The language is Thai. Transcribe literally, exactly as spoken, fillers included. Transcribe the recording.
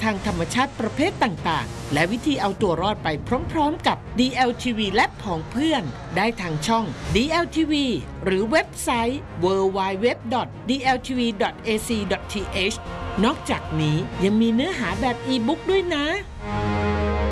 ทางธรรมชาติประเภทต่างๆและวิธีเอาตัวรอดไปพร้อมๆกับ ดี แอล ที วี และผองเพื่อนได้ทางช่อง ดี แอล ที วี หรือเว็บไซต์ ดับเบิลยู ดับเบิลยู ดับเบิลยู ดอท ดี แอล ที วี ดอท เอ ซี ดอท ที เอช นอกจากนี้ยังมีเนื้อหาแบบอีบุ๊กด้วยนะ